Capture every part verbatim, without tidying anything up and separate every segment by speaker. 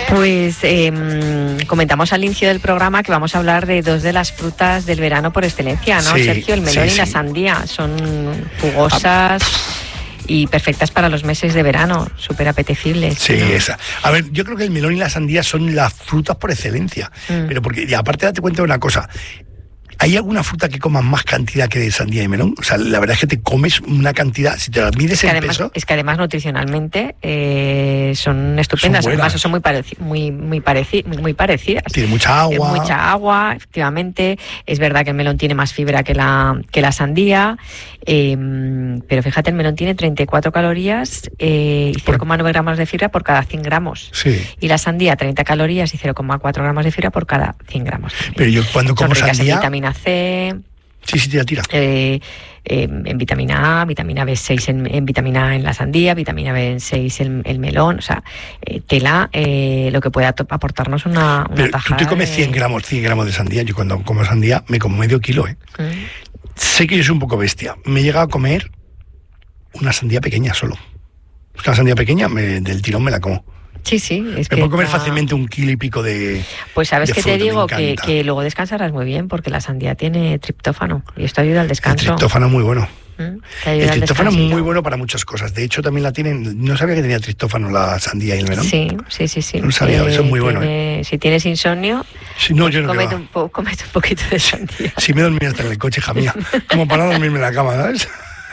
Speaker 1: Pues eh, comentamos al inicio del programa que vamos a hablar de dos de las frutas del verano por excelencia, ¿no,
Speaker 2: sí,
Speaker 1: Sergio? El melón
Speaker 2: sí,
Speaker 1: y la
Speaker 2: sí.
Speaker 1: sandía. Son jugosas y perfectas para los meses de verano, súper apetecibles.
Speaker 2: Sí,
Speaker 1: ¿no?
Speaker 2: esa. A ver, yo creo que el melón y la sandía son las frutas por excelencia. Mm. Pero porque, y aparte, date cuenta de una cosa. ¿Hay alguna fruta que comas más cantidad que de sandía y melón? O sea, la verdad es que te comes una cantidad, si te la mides en
Speaker 1: además,
Speaker 2: peso...
Speaker 1: Es que además nutricionalmente eh, son estupendas,
Speaker 2: son
Speaker 1: además son muy, pareci- muy, muy, pareci- muy parecidas.
Speaker 2: Tiene mucha agua.
Speaker 1: Eh, mucha agua, efectivamente. Es verdad que el melón tiene más fibra que la, que la sandía, eh, pero fíjate, el melón tiene treinta y cuatro calorías eh, y cero coma nueve gramos de fibra por cada cien gramos.
Speaker 2: Sí.
Speaker 1: Y la sandía, treinta calorías y cero coma cuatro gramos de fibra por cada cien gramos.
Speaker 2: Pero yo cuando como
Speaker 1: son ricas
Speaker 2: sandía...
Speaker 1: en vitamina C.
Speaker 2: Sí, sí, tira, tira.
Speaker 1: Eh, eh, en vitamina A, vitamina B seis en, en vitamina A en la sandía, vitamina B seis en el melón, o sea, eh, tela, eh, lo que pueda aportarnos una, una
Speaker 2: Pero
Speaker 1: tajada.
Speaker 2: Tú te comes
Speaker 1: de...
Speaker 2: cien gramos, cien gramos de sandía. Yo cuando como sandía me como medio kilo, ¿eh? Mm. Sé que yo soy un poco bestia. Me he llegado a comer una sandía pequeña solo. Es que la sandía pequeña me, del tirón me la como.
Speaker 1: Sí, sí. Es
Speaker 2: me
Speaker 1: que
Speaker 2: puedo comer
Speaker 1: está...
Speaker 2: fácilmente un kilo y pico de
Speaker 1: Pues sabes
Speaker 2: de
Speaker 1: que
Speaker 2: fruta,
Speaker 1: te digo que,
Speaker 2: encanta.
Speaker 1: que luego descansarás muy bien porque la sandía tiene triptófano y esto ayuda al descanso.
Speaker 2: El triptófano es muy bueno.
Speaker 1: ¿Mm?
Speaker 2: El triptófano es muy bueno para muchas cosas. De hecho, también la tienen... No sabía que tenía triptófano la sandía y el melón.
Speaker 1: Sí, sí, sí. sí.
Speaker 2: No sabía, eh, eso es muy
Speaker 1: tiene,
Speaker 2: bueno. ¿eh?
Speaker 1: Si tienes insomnio,
Speaker 2: si no,
Speaker 1: pues
Speaker 2: yo no
Speaker 1: cómete, un po- cómete un poquito de sandía.
Speaker 2: Si me dormía hasta en el coche, hija mía. Como para no dormirme en la cama, ¿sabes?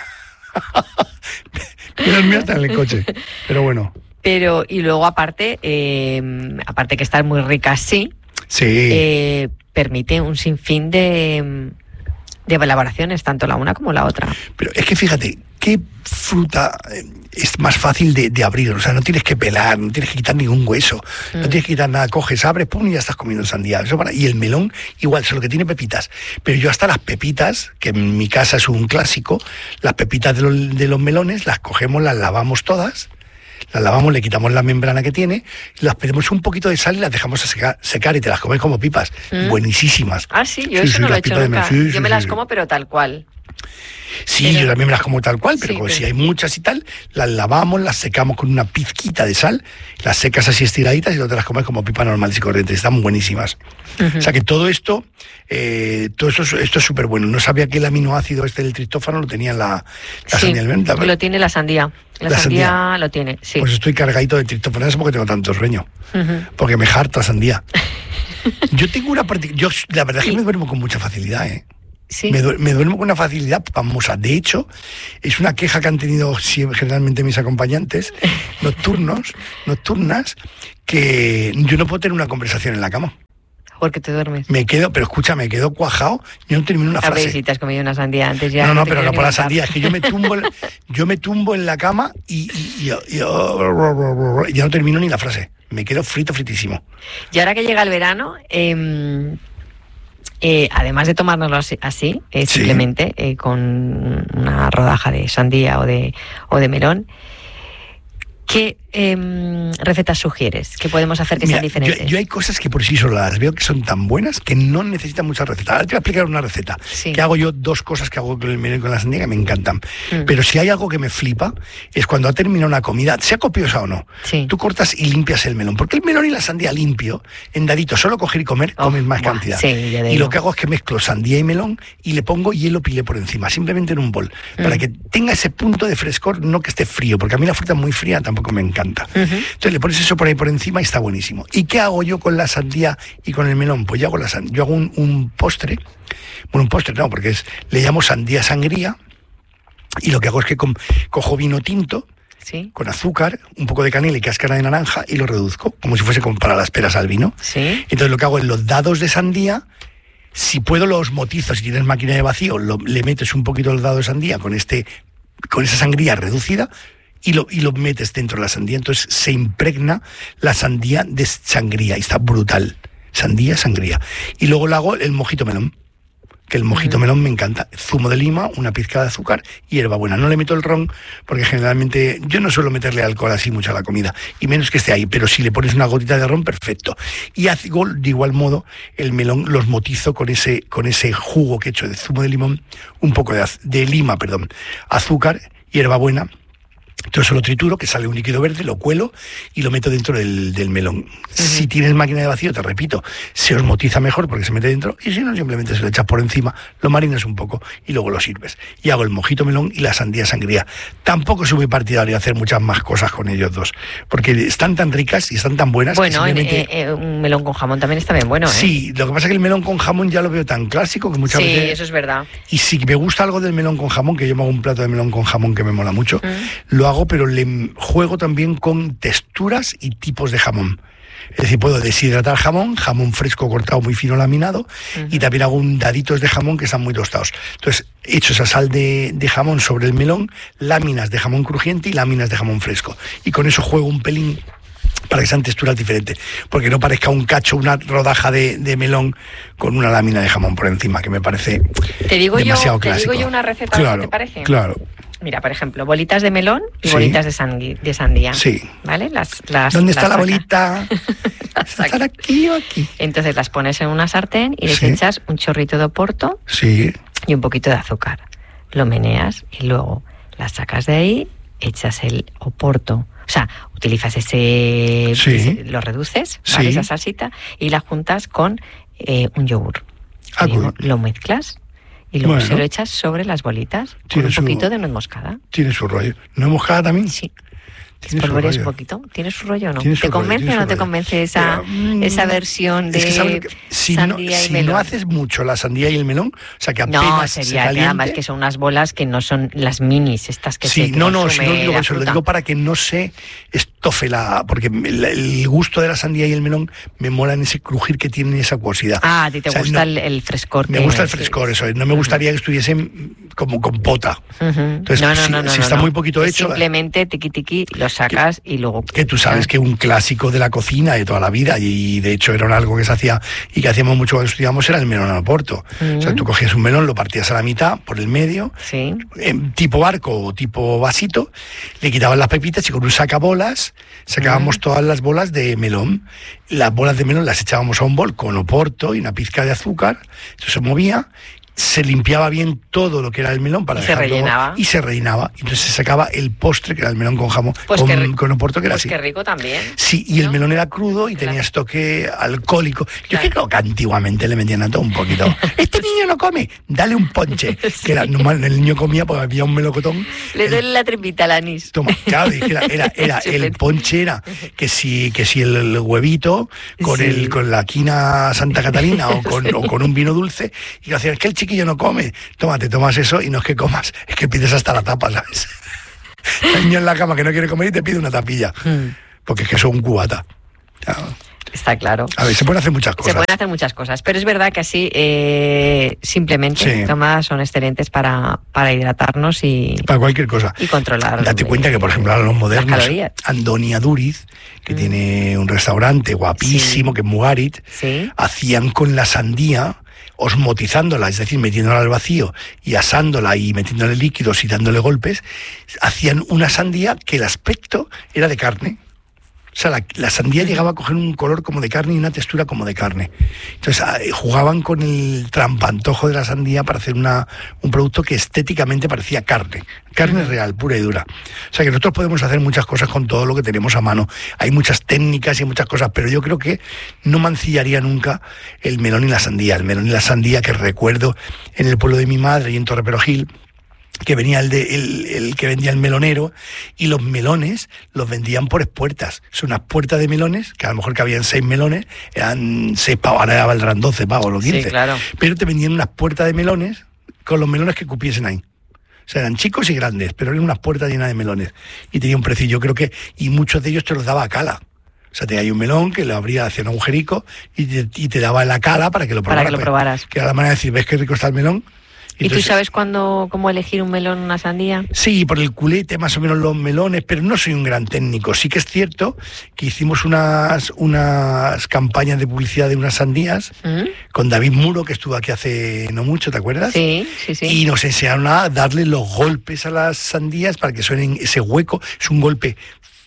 Speaker 2: me dormía hasta en el coche. Pero bueno.
Speaker 1: Pero, y luego aparte, eh, aparte que estar muy rica así,
Speaker 2: sí.
Speaker 1: eh, permite un sinfín de, de elaboraciones, tanto la una como la otra.
Speaker 2: Pero es que fíjate, ¿qué fruta es más fácil de, de abrir? O sea, no tienes que pelar, no tienes que quitar ningún hueso, mm. no tienes que quitar nada, coges, abres, pum, y ya estás comiendo sandía. Eso para... Y el melón, igual, solo que tiene pepitas. Pero yo hasta las pepitas, que en mi casa es un clásico, las pepitas de los, de los melones, las cogemos, las lavamos todas, las lavamos, le quitamos la membrana que tiene, las pedimos un poquito de sal y las dejamos a secar, secar y te las comes como pipas. Mm. Buenísimas.
Speaker 1: Ah, sí, yo sí, eso sí, no lo he hecho nunca. Sí, yo sí, me las sí. como, pero tal cual.
Speaker 2: Sí,
Speaker 1: pero,
Speaker 2: yo también me las como tal cual, pero
Speaker 1: sí,
Speaker 2: como
Speaker 1: pero...
Speaker 2: si hay muchas y tal, las lavamos, las secamos con una pizquita de sal, las secas así estiraditas y luego te las comes como pipas normales y corrientes. Están buenísimas. Uh-huh. O sea que todo esto, eh, todo esto, esto es súper bueno. No sabía que el aminoácido este del triptófano lo tenía la, la
Speaker 1: sí,
Speaker 2: sandía.
Speaker 1: Lo tiene la sandía. La, la sandía, sandía lo tiene, sí.
Speaker 2: Pues estoy cargadito de triptófano, es porque tengo tanto sueño. Uh-huh. Porque me harta sandía. Yo tengo una parte... Yo la verdad es que me duermo con mucha facilidad, ¿eh?
Speaker 1: Sí.
Speaker 2: Me, du- me duermo con una facilidad famosa. De hecho, es una queja que han tenido siempre, generalmente mis acompañantes nocturnos, nocturnas, que yo no puedo tener una conversación en la cama.
Speaker 1: Porque te duermes.
Speaker 2: Me quedo, pero escucha, me quedo cuajado, yo no termino una
Speaker 1: frase.
Speaker 2: frase.
Speaker 1: A ver si te has comido una sandía antes ya.
Speaker 2: No, no,
Speaker 1: no
Speaker 2: pero no por la sandía, es que yo me tumbo, en, yo me tumbo en la cama y, y, y, y, y ya no termino ni la frase. Me quedo frito, fritísimo.
Speaker 1: Y ahora que llega el verano, eh, Eh, además de tomárnoslo así, así eh,
Speaker 2: sí.
Speaker 1: simplemente eh, con una rodaja de sandía o de, o de melón, ¿qué eh, recetas sugieres que podemos hacer que
Speaker 2: Mira,
Speaker 1: sean diferentes?
Speaker 2: Yo, yo hay cosas que por sí solas las veo que son tan buenas que no necesitan muchas recetas. Ahora te voy a explicar una receta.
Speaker 1: Sí.
Speaker 2: Que hago yo dos cosas que hago con el melón y con la sandía que me encantan. Mm. Pero si hay algo que me flipa es cuando ha terminado una comida, sea copiosa o no,
Speaker 1: sí.
Speaker 2: tú cortas y limpias el melón. Porque el melón y la sandía limpio, en daditos, solo coger y comer, oh, comes más
Speaker 1: buah,
Speaker 2: cantidad.
Speaker 1: Sí,
Speaker 2: y lo que hago es que mezclo sandía y melón y le pongo hielo pilé por encima, simplemente en un bol, mm. para que tenga ese punto de frescor, no que esté frío, porque a mí la fruta muy fría tampoco me encanta. Uh-huh. Entonces le pones eso por ahí por encima y está buenísimo. ¿Y qué hago yo con la sandía y con el melón? Pues yo hago, la sand- yo hago un, un postre, bueno, un postre no, porque es, le llamo sandía sangría, y lo que hago es que con, cojo vino tinto,
Speaker 1: ¿sí?
Speaker 2: con azúcar, un poco de canela y cáscara de naranja y lo reduzco, como si fuese como para las peras al vino.
Speaker 1: ¿Sí?
Speaker 2: Entonces lo que hago es los dados de sandía, si puedo los motizo, si tienes máquina de vacío, lo, le metes un poquito los dados de sandía con, este, con esa sangría reducida, Y lo, y lo metes dentro de la sandía, entonces se impregna la sandía de sangría y está brutal. Sandía, sangría. Y luego le hago el mojito melón, que el mojito uh-huh. melón me encanta. Zumo de lima, una pizca de azúcar y hierbabuena. No le meto el ron porque generalmente yo no suelo meterle alcohol así mucho a la comida, y menos que esté ahí, pero si le pones una gotita de ron, perfecto. Y hago de igual modo el melón, los motizo con ese, con ese jugo que he hecho de zumo de limón, un poco de, de lima, perdón, azúcar, hierbabuena, Entonces lo trituro, que sale un líquido verde, lo cuelo y lo meto dentro del, del melón. Uh-huh. Si tienes máquina de vacío, te repito, se osmotiza mejor porque se mete dentro, y si no, simplemente se lo echas por encima, lo marinas un poco y luego lo sirves. Y hago el mojito melón y la sandía sangría. Tampoco soy muy partidario de hacer muchas más cosas con ellos dos, porque están tan ricas y están tan buenas.
Speaker 1: Bueno,
Speaker 2: que simplemente...
Speaker 1: eh, eh, un melón con jamón también está bien bueno, ¿eh?
Speaker 2: Sí, lo que pasa es que el melón con jamón ya lo veo tan clásico que muchas
Speaker 1: sí,
Speaker 2: veces...
Speaker 1: Sí, eso es verdad.
Speaker 2: Y si me gusta algo del melón con jamón, que yo me hago un plato de melón con jamón que me mola mucho, mm. lo hago, pero le juego también con texturas y tipos de jamón. Es decir, puedo deshidratar jamón, jamón fresco cortado muy fino laminado, uh-huh. y también hago un daditos de jamón que están muy tostados. Entonces, echo esa sal de, de jamón sobre el melón, láminas de jamón crujiente y láminas de jamón fresco. Y con eso juego un pelín para que sean texturas diferentes, porque no parezca un cacho, una rodaja de, de melón con una lámina de jamón por encima, que me parece
Speaker 1: te digo
Speaker 2: demasiado
Speaker 1: yo,
Speaker 2: clásico.
Speaker 1: Te digo yo una receta,
Speaker 2: claro,
Speaker 1: ¿te parece?
Speaker 2: Claro.
Speaker 1: Mira, por ejemplo, bolitas de melón y
Speaker 2: sí.
Speaker 1: bolitas de, sandía, de sandía.
Speaker 2: Sí.
Speaker 1: ¿Vale? Las, las,
Speaker 2: ¿Dónde
Speaker 1: las
Speaker 2: está
Speaker 1: saca.
Speaker 2: la bolita? ¿Está aquí o aquí?
Speaker 1: Entonces las pones en una sartén y les sí. echas un chorrito de oporto
Speaker 2: sí.
Speaker 1: y un poquito de azúcar. Lo meneas y luego las sacas de ahí, echas el oporto. O sea, utilizas ese...
Speaker 2: Sí.
Speaker 1: ese lo reduces, ¿vale?
Speaker 2: Sí.
Speaker 1: Esa salsita, y la juntas con eh, un yogur.
Speaker 2: Ah,
Speaker 1: digo, lo mezclas y luego
Speaker 2: bueno.
Speaker 1: se lo echas sobre las bolitas con un poquito
Speaker 2: su,
Speaker 1: de nuez moscada.
Speaker 2: Tiene su rollo. ¿Nuez moscada también?
Speaker 1: Sí. Espolvoreas un poquito. ¿Tienes su rollo o no? ¿Te convence
Speaker 2: rollo,
Speaker 1: o no te convence esa,
Speaker 2: Pero,
Speaker 1: esa versión de
Speaker 2: es que que si
Speaker 1: sandía
Speaker 2: no,
Speaker 1: y
Speaker 2: si
Speaker 1: melón?
Speaker 2: no haces mucho la sandía y el melón, o sea que apenas
Speaker 1: no,
Speaker 2: se
Speaker 1: sería
Speaker 2: caliente,
Speaker 1: que además que son unas bolas que no son las minis, estas que
Speaker 2: sí,
Speaker 1: se
Speaker 2: no, no, si no digo
Speaker 1: la
Speaker 2: eso, lo
Speaker 1: fruta.
Speaker 2: digo para que no se estofe la... Porque el, el gusto de la sandía y el melón me mola en ese crujir que tiene esa acuosidad.
Speaker 1: Ah, a ti te
Speaker 2: o sea,
Speaker 1: gusta
Speaker 2: no,
Speaker 1: el, el frescor.
Speaker 2: Me
Speaker 1: que,
Speaker 2: gusta el frescor, eso. No me gustaría que estuviesen como compota.
Speaker 1: Uh-huh.
Speaker 2: Entonces,
Speaker 1: no, no,
Speaker 2: si,
Speaker 1: no, no,
Speaker 2: si
Speaker 1: no,
Speaker 2: está
Speaker 1: no.
Speaker 2: muy poquito
Speaker 1: es
Speaker 2: hecho...
Speaker 1: Simplemente tiqui tiqui lo sacas
Speaker 2: que,
Speaker 1: y luego...
Speaker 2: Que tú sabes que un clásico de la cocina de toda la vida, y de hecho era algo que se hacía y que hacíamos mucho cuando estudiábamos, era el melón al oporto. Uh-huh. O sea, tú cogías un melón, lo partías a la mitad, por el medio,
Speaker 1: sí.
Speaker 2: en tipo barco o tipo vasito, le quitaban las pepitas y con un sacabolas sacábamos uh-huh. todas las bolas de melón. Las bolas de melón las echábamos a un bol con oporto y una pizca de azúcar, eso se movía, se limpiaba bien todo lo que era el melón para
Speaker 1: y
Speaker 2: dejarlo,
Speaker 1: se rellenaba.
Speaker 2: Y se rellenaba. Entonces se sacaba el postre, que era el melón con jamón,
Speaker 1: pues
Speaker 2: con,
Speaker 1: que,
Speaker 2: con oporto, que era
Speaker 1: pues
Speaker 2: así.
Speaker 1: Qué rico también.
Speaker 2: Sí, y ¿no? el melón era crudo y claro. tenía ese toque alcohólico. Yo claro. creo que antiguamente le metían a todo un poquito. Este niño no come, dale un ponche. sí. Que era, normal, el niño comía porque había un melocotón.
Speaker 1: Le duele la tripita al anís.
Speaker 2: Toma, claro, y era, era, era el ponche era que si, que si el, el huevito con, sí. el, con la quina Santa Catalina o con, sí. o con un vino dulce, y lo hacían, es que el chiquillo no come. Toma, te tomas eso y no es que comas, es que pides hasta la tapa, ¿sabes? El niño en la cama que no quiere comer y te pide una tapilla, mm. porque es que eso es un cubata. Claro.
Speaker 1: Está claro.
Speaker 2: A ver, se pueden hacer muchas cosas.
Speaker 1: Se pueden hacer muchas cosas, pero es verdad que así eh, simplemente sí. tomadas son excelentes para, para hidratarnos y...
Speaker 2: Para cualquier cosa.
Speaker 1: Y controlar.
Speaker 2: Date cuenta que, por ejemplo, a los modernos, Andonia Duriz, que mm. tiene un restaurante guapísimo, sí. que es Mugarit,
Speaker 1: sí.
Speaker 2: hacían con la sandía... osmotizándola, es decir, metiéndola al vacío y asándola y metiéndole líquidos y dándole golpes, hacían una sandía que el aspecto era de carne. O sea, la, la sandía llegaba a coger un color como de carne y una textura como de carne. Entonces, jugaban con el trampantojo de la sandía para hacer una, un producto que estéticamente parecía carne. Carne uh-huh. real, pura y dura. O sea, que nosotros podemos hacer muchas cosas con todo lo que tenemos a mano. Hay muchas técnicas y muchas cosas, pero yo creo que no mancillaría nunca el melón y la sandía. El melón y la sandía que recuerdo en el pueblo de mi madre y en Torreperogil, que venía el, de, el, el que vendía el melonero, y los melones los vendían por espuertas. Son unas puertas de melones, que a lo mejor cabían seis melones, eran seis pavos, ahora valdrán doce pavos, los quince.
Speaker 1: Sí, claro.
Speaker 2: Pero te vendían unas puertas de melones con los melones que cupiesen ahí. O sea, eran chicos y grandes, pero eran unas puertas llenas de melones. Y tenía un precio, yo creo que, y muchos de ellos te los daba a cala. O sea, tenía ahí un melón que lo abría hacia un agujerico y te, y te daba en la cala para que lo probaras.
Speaker 1: Para que lo probaras.
Speaker 2: Que era la manera de decir, ¿ves qué rico está el melón?
Speaker 1: Entonces, ¿y tú sabes cuándo, cómo elegir un melón o una sandía?
Speaker 2: Sí, por el culete, más o menos los melones, pero no soy un gran técnico. Sí que es cierto que hicimos unas, unas campañas de publicidad de unas sandías ¿Mm? con David Muro, que estuvo aquí hace no mucho, ¿te acuerdas?
Speaker 1: Sí, sí, sí.
Speaker 2: Y nos enseñaron a darle los golpes a las sandías para que suenen ese hueco. Es un golpe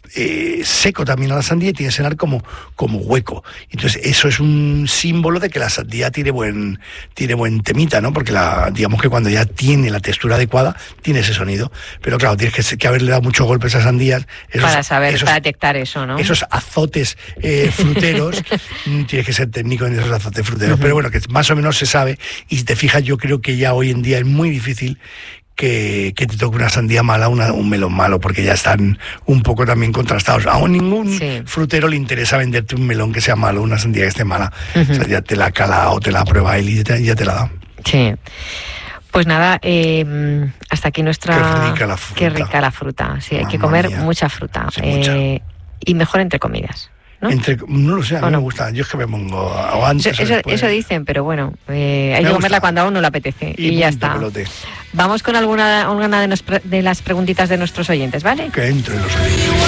Speaker 2: eh, seco también a la sandía y tiene que sonar como, como hueco. Entonces eso es un símbolo de que la sandía tiene buen, tiene buen temita, ¿no? Porque la, digamos que cuando ya tiene la textura adecuada, tiene ese sonido. Pero claro, tienes que, que haberle dado muchos golpes a sandías. Esos,
Speaker 1: para saber,
Speaker 2: esos,
Speaker 1: para detectar eso, ¿no?
Speaker 2: Esos azotes eh, fruteros, tienes que ser técnico en esos azotes fruteros. Uh-huh. Pero bueno, que más o menos se sabe. Y si te fijas, yo creo que ya hoy en día es muy difícil Que, que te toque una sandía mala, una, un melón malo, porque ya están un poco también contrastados. A ningún sí. frutero le interesa venderte un melón que sea malo, una sandía que esté mala. Uh-huh. O sea, ya te la cala o te la prueba él y ya te, ya te la da.
Speaker 1: Sí. Pues nada, eh, hasta aquí nuestra...
Speaker 2: Qué rica la fruta.
Speaker 1: Qué rica la fruta. Sí, hay Mamma que comer mía. mucha fruta. Sí, eh, mucha. Y mejor entre comidas. ¿No?
Speaker 2: Entre, no lo sé, a mí no? me gusta. Yo es que me pongo o antes
Speaker 1: eso,
Speaker 2: o después.
Speaker 1: Eso dicen, pero bueno, eh, hay me que comerla gusta. cuando a uno le apetece. Y, y ya está. Pelote. Vamos con alguna una de, nos, de las preguntitas de nuestros oyentes, ¿vale?
Speaker 2: Que entre los oyentes.